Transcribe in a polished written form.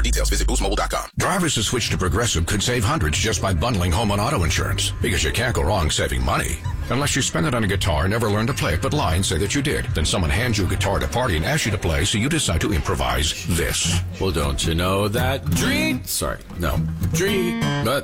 details, visit boostmobile.com. Drivers who switch to Progressive could save hundreds just by bundling home and auto insurance, because you can't go wrong saving money. Unless you spend it on a guitar, never learn to play it, but lie and say that you did. Then someone hands you a guitar at a party and asks you to play, so you decide to improvise this. Well, don't you know that dream? Sorry, no. Dream. But